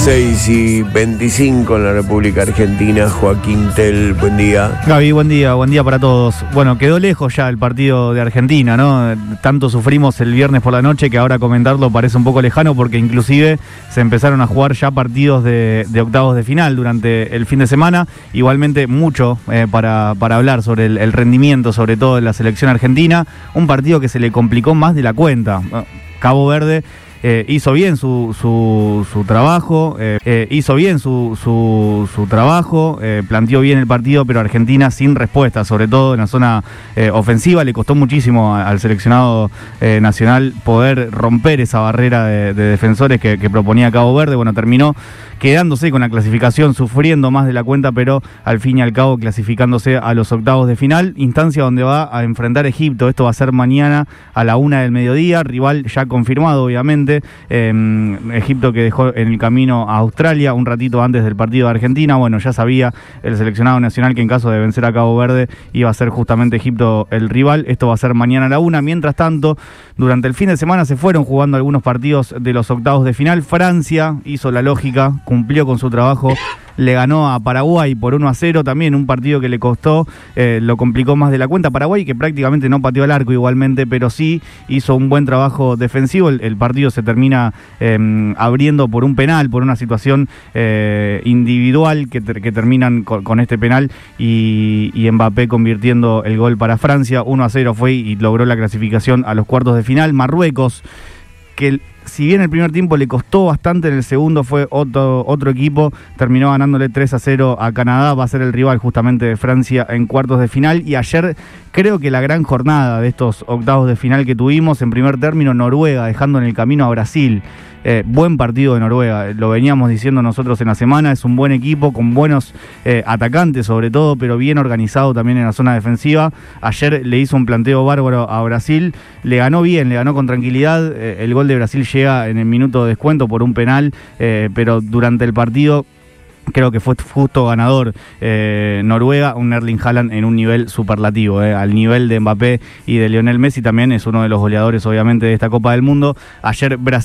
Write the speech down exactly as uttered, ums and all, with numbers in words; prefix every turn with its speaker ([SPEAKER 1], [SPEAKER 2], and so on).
[SPEAKER 1] seis y veinticinco en la República Argentina. Joaquín Tel, buen día.
[SPEAKER 2] Gaby, buen día, buen día para todos. Bueno, quedó lejos ya el partido de Argentina, ¿no? Tanto sufrimos el viernes por la noche que ahora comentarlo parece un poco lejano, porque inclusive se empezaron a jugar ya partidos de, de octavos de final durante el fin de semana. Igualmente mucho eh, para, para hablar sobre el, el rendimiento, sobre todo de la selección argentina. Un partido que se le complicó más de la cuenta. Cabo Verde Eh, hizo bien su, su, su trabajo, eh, eh, hizo bien su, su, su trabajo, eh, planteó bien el partido, pero Argentina sin respuesta, sobre todo en la zona eh, ofensiva. Le costó muchísimo a, al seleccionado eh, nacional poder romper esa barrera de, de defensores que, que proponía Cabo Verde. Bueno, terminó quedándose con la clasificación, sufriendo más de la cuenta, pero al fin y al cabo clasificándose a los octavos de final, instancia donde va a enfrentar a Egipto. Esto va a ser mañana a la una del mediodía, rival ya confirmado obviamente. Eh, Egipto, que dejó en el camino a Australia un ratito antes del partido de Argentina. Bueno, ya sabía el seleccionado nacional que en caso de vencer a Cabo Verde iba a ser justamente Egipto el rival. Esto va a ser mañana a la una. Mientras tanto, durante el fin de semana se fueron jugando algunos partidos de los octavos de final. Francia hizo la lógica, cumplió con su trabajo, le ganó a Paraguay por uno a cero, también un partido que le costó, eh, lo complicó más de la cuenta. Paraguay, que prácticamente no pateó al arco igualmente, pero sí hizo un buen trabajo defensivo. El, el partido se termina eh, abriendo por un penal, por una situación eh, individual que, ter, que terminan con, con este penal y, y Mbappé convirtiendo el gol para Francia. uno a cero fue y logró la clasificación a los cuartos de final. Marruecos, que el, si bien el primer tiempo le costó bastante, en el segundo fue otro, otro equipo, terminó ganándole tres a cero a Canadá. Va a ser el rival justamente de Francia en cuartos de final. Y ayer creo que la gran jornada de estos octavos de final que tuvimos, en primer término Noruega dejando en el camino a Brasil. Eh, buen partido de Noruega, lo veníamos diciendo nosotros en la semana. Es un buen equipo con buenos eh, atacantes sobre todo, pero bien organizado también en la zona defensiva. Ayer le hizo un planteo bárbaro a Brasil, le ganó bien, le ganó con tranquilidad. Eh, el gol de Brasil llega en el minuto de descuento por un penal, eh, pero durante el partido creo que fue justo ganador eh, Noruega, un Erling Haaland en un nivel superlativo, eh, al nivel de Mbappé y de Lionel Messi. También es uno de los goleadores obviamente de esta Copa del Mundo. Ayer Brasil